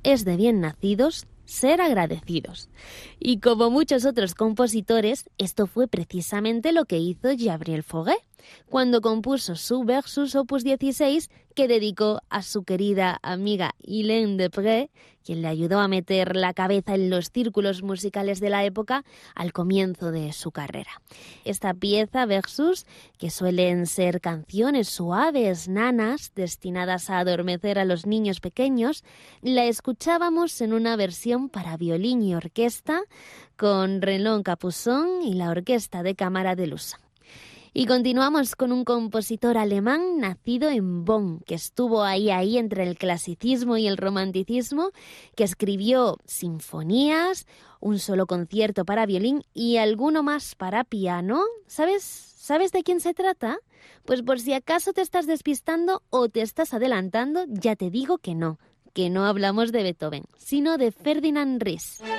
es de bien nacidos ser agradecidos. Y como muchos otros compositores, esto fue precisamente lo que hizo Gabriel Fauré cuando compuso su Versus Opus 16, que dedicó a su querida amiga Hélène de Pré, quien le ayudó a meter la cabeza en los círculos musicales de la época al comienzo de su carrera. Esta pieza, Versus, que suelen ser canciones suaves, nanas, destinadas a adormecer a los niños pequeños, la escuchábamos en una versión para violín y orquesta con Renaud Capuçon y la Orquesta de Cámara de Lausanne. Y continuamos con un compositor alemán nacido en Bonn, que estuvo ahí entre el clasicismo y el romanticismo, que escribió sinfonías, un solo concierto para violín y alguno más para piano. ¿Sabes de quién se trata? Pues por si acaso te estás despistando o te estás adelantando, ya te digo que no hablamos de Beethoven, sino de Ferdinand Ries.